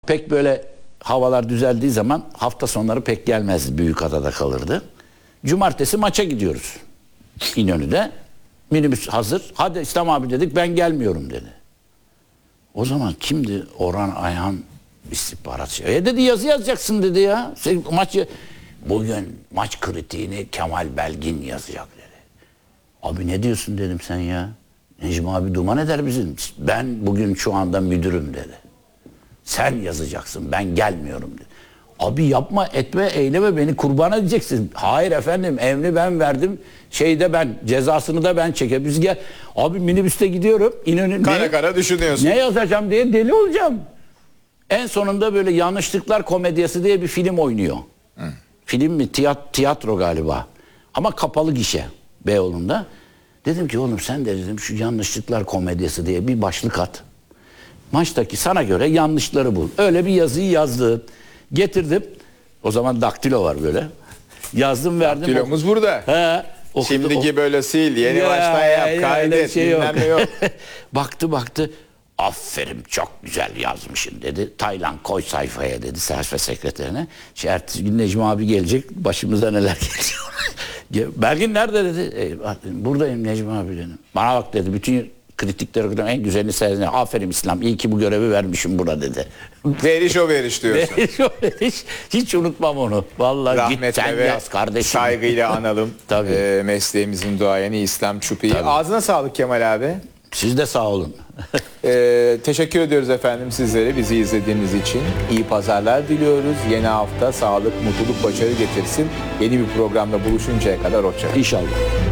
pek böyle havalar düzeldiği zaman hafta sonları pek gelmezdi. Büyükada'da kalırdı. Cumartesi maça gidiyoruz. İnönü'de. Minibüs hazır. Hadi İslam abi dedik, ben gelmiyorum dedi. O zaman kimdi? Orhan Ayhan istihbaratçı. Dedi yazı yazacaksın dedi ya. Bugün maç kritiğini Kemal Belgin yazacak dedi. Abi ne diyorsun dedim sen ya. Necmi abi duman eder bizim. Ben bugün şu anda müdürüm dedi. Sen yazacaksın, ben gelmiyorum dedi. Abi yapma etme eyleme, beni kurban edeceksin. Hayır efendim, emri ben verdim. Cezasını da ben çekeyim. Biz gel. Abi minibüste gidiyorum. İnönü, Kara düşünüyorsun. ne yazacağım diye deli olacağım. En sonunda böyle Yanlışlıklar Komedyası diye bir film oynuyor. Film mi? Tiyatro galiba. Ama kapalı gişe Beyoğlu'nda. Dedim ki oğlum sen de dedim şu Yanlışlıklar Komedyası diye bir başlık at. Maçtaki sana göre yanlışları bul. Öyle bir yazıyı yazdım. Getirdim. O zaman daktilo var böyle. Yazdım verdim. Daktilomuz burada. He. Şimdiki böyle sil, yeni baştan yap, kaydet, bilmem ne yok. Baktı. Aferin, çok güzel yazmışsın dedi. Taylan koy sayfaya dedi sayfa sekreterine. Ertesi gün Necmi abi gelecek, başımıza neler geliyor. Belgin nerede dedi. Buradayım Necmi abi dedim. Bana bak dedi, bütün kritikleri en güzelini seyrediyor. Aferin İslam, iyi ki bu görevi vermişim buna dedi. Veriş o veriş diyorsun. Veriş o veriş. Hiç unutmam onu. Vallahi git sen yaz kardeşim. Saygıyla analım. Tabii. Mesleğimizin duayeni İslam Çupi'yi. Ağzına sağlık Kemal abi. Siz de sağ olun. Teşekkür ediyoruz efendim sizlere bizi izlediğiniz için. İyi pazarlar diliyoruz. Yeni hafta sağlık, mutluluk, başarı getirsin. Yeni bir programda buluşuncaya kadar hoşça kalın. İnşallah.